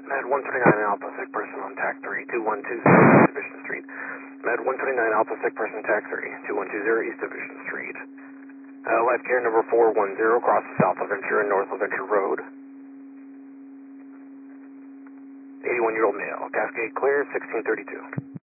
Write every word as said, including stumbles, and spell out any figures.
Med one twenty-nine Alpha, sick person on TAC three, two one two zero East Division Street. Med one twenty-nine Alpha, sick person TAC three, two one two zero East Division Street. Uh, life care number four one zero, crosses South LaVenture and North LaVenture Road. eighty-one-year-old male, Cascade clear, sixteen thirty-two.